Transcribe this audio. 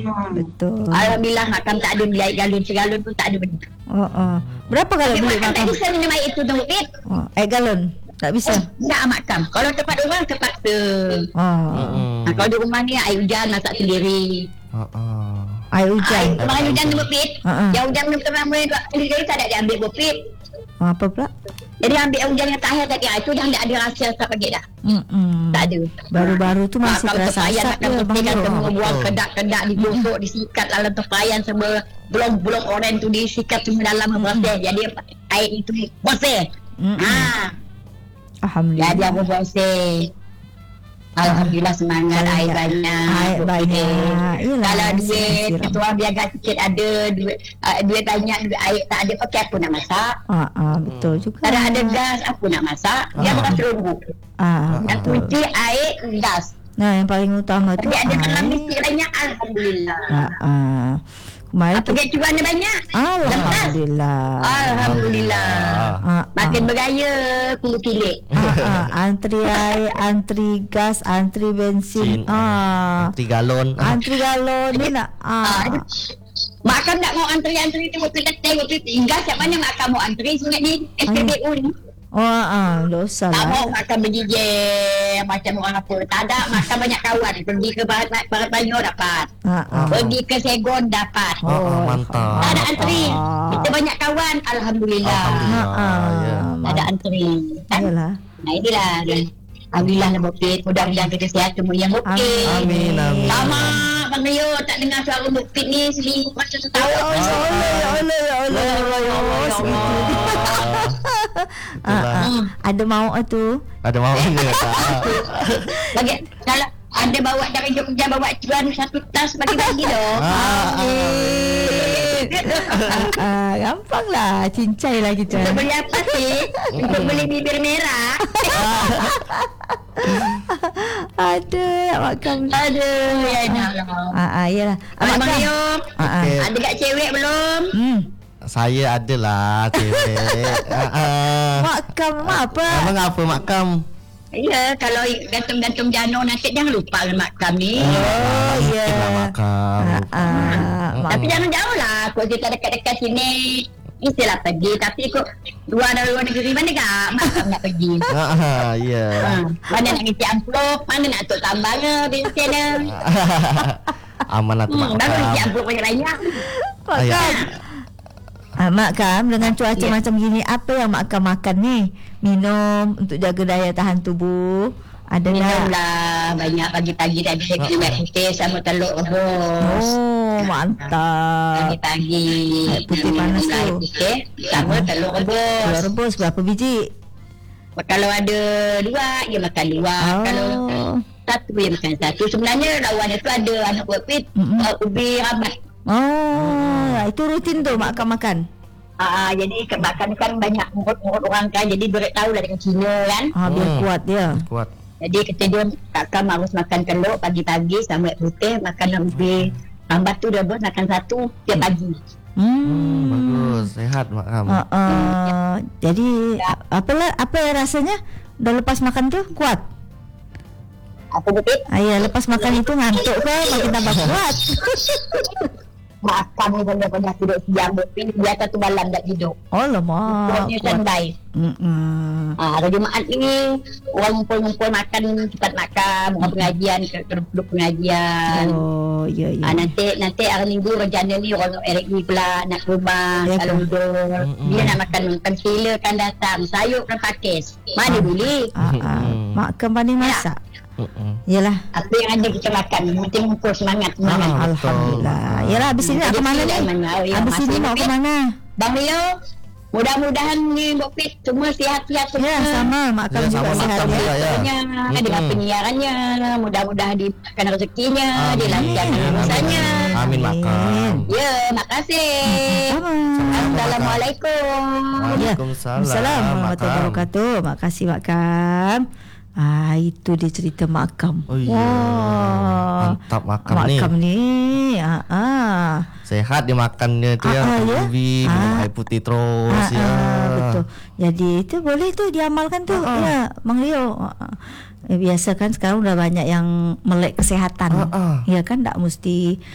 Betul. Alhamdullah makam tak ada beli air galon. Segalon pun tak ada benda. Berapa galon beli Makam makam? tak bisa minum air itu tu Bit. Air galon? Tak bisa? Tak makam. Kalau tempat orang terpaksa. Kalau di rumah ni air hujan masak sendiri. Air hujan? Air hujan tu Bit. Yang hujan tu ramai sendiri tak ada dia ambil Bit. Apa pula? Jadi ambil yang hujan yang terakhir tadi. Itu dah tak ada rasa asap lagi dah. Tak ada. Baru-baru tu masih terasa asap dia Makan Bang semua Ro. buang kedak-kedak digosok, disikat dalam tempayan semua. Blok-blok oren tu disikat semua dalam proses. Jadi air itu proses. Alhamdulillah. Jadi aku proses. Alhamdulillah semangat air banyak. Air banyak. Kalau duit ketua biaga sikit ada, duit banyak, duit air tak ada, pakai apa nak masak? Betul juga. Kalau ada gas, apa nak masak? Dia bukan serunggu. Yang kunci air, gas. Nah, yang paling utama tu dia ada dalam mesti banyak, alhamdulillah. Kemarin pergi cuan dia banyak. Alhamdulillah. Alhamdulillah. Makin bergaya kulit kilik. Antri air, antri gas, antri bensin. Antri galon. Antri galon ni nak. Makan tak mau antri-antri tu kita tengok tinggal siap mana makan mau antri sungai ni SPBU ni. Dosa tak lah. mau makan bergigit macam orang apa. Tak ada makan banyak kawan. Pergi ke Barat Banyu dapat. Pergi ke Segon dapat. Mantap. Tak ada antri. Kita banyak kawan. Alhamdulillah. Tak ada antri. Yalah. Nah inilah. Alhamdulillah lah Bukit. Mudah-mudahan kita sihat semua yang Bukit. Amin. Lama Bang Rio tak dengar suara Bukit ni masa setahun. Ada mau tu. Ada maunya Bagi kalau ada bawa dari Jogja bawa cuan satu tas bagi-bagi dong. Gampang lah. Cincai lah kita. Untuk beli apa sih? Untuk beli bibir merah. Nak makan. Ya Allah. Yalah. Abang Rio, ada kat cewek belum? Saya adalah cewek. Makam apa? Abang apa makam? Ya, kalau gantung-gantung jano nanti jangan lupa makam ni. Ya. Makam. Tapi jangan jauh lah. Kalau kita dekat-dekat sini, mestilah pergi. Tapi kok luar negeri mana kak? Makam nak pergi. Ya. Mana nak ngisi amplop, mana nak tuk tambangnya bensin dia. Aman lah tu makam. Baru ngisi amplop banyak-banyak. Makam dengan cuaca macam gini, apa yang Makam makan ni? Minum untuk jaga daya tahan tubuh. Ada minum lah banyak pagi-pagi tadi saya kena air putih sama telur rebus. Mantap. Pagi-pagi air putih panas tu. Air putih sama telur rebus. Telur rebus berapa biji? Kalau ada dua, dia makan dua. Kalau satu, dia makan satu. Sebenarnya lawan itu ada anak buah pit, ubi rabat. Itu rutin tu Makam makan. Jadi makan kan banyak murid-murid orang kan. Jadi dia tahu lah dengan Cina kan. Biar kuat dia. Kuat. Jadi kita dia kakak harus makan telur pagi-pagi sama air putih, makan ubi rambat tu dia buat makan satu tiap pagi. Bagus, sehat makam. Jadi apa rasanya dah lepas makan tu kuat? Apa betul? Ya, lepas makan itu ngantuk ke makin tambah kuat? Makan ni banyak-banyak tidur siang berpin dia satu malam tak tidur. Alamak. Kuatnya standby. Hari Jumaat ni orang ngumpul-ngumpul makan tempat makan, orang pengajian duduk pengajian. Ya. Nanti hari Minggu rencana ni orang Eric ni pula nak ke rumah kalau duduk. Dia nak makan silakan datang. Sayur dan pakis. Mana boleh? Makam pandai masak. Yalah. Apa yang ada kita makan, penting ngumpul semangat. Alhamdulillah. Yalah, habis ini nak ke mana ni? Habis ini mau ke mana? Bang Rio, mudah-mudahan ni Mbok Pit semua sihat-sihat semua. Ya, sama makam juga sihat ya. Dengan penyiarannya, mudah-mudahan dimakan rezekinya, dilancarkan urusannya. Amin makam. Ya, makasih. Assalamualaikum. Waalaikumsalam. Warahmatullahi wabarakatuh. Makasih makam. Itu dia cerita Makam. Mantap makam ni. Sehat dia makannya tu ubi, minum air putih terus betul. Jadi itu boleh tu diamalkan tu ya Bang Rio. Biasa kan sekarang dah banyak yang melek kesihatan. Ya kan tak mesti